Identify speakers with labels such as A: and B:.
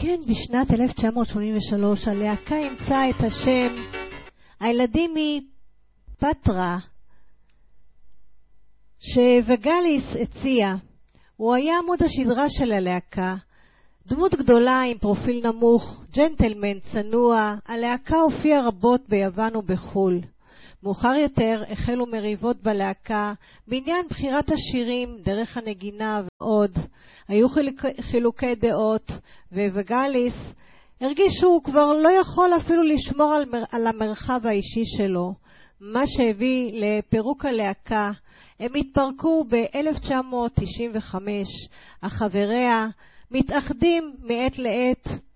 A: כן, בשנת 1983 הלהקה אימצה את השם הילדים מפטרה שווגאליס הציע. הוא היה עמוד השדרה של הלהקה, דמות גדולה עם פרופיל נמוך, ג'נטלמן צנוע. הלהקה הופיעה רבות ביוון ובחול. מאוחר יותר החלו מריבות בלהקה בעניין בחירת השירים, דרך הנגינה ועוד. היו חילוקי דעות, ווגאליס הרגיש שהוא כבר לא יכול אפילו לשמור על המרחב האישי שלו, מה שהביא לפירוק הלהקה. הם התפרקו ב-1995, החבריה מתאחדים מעת לעת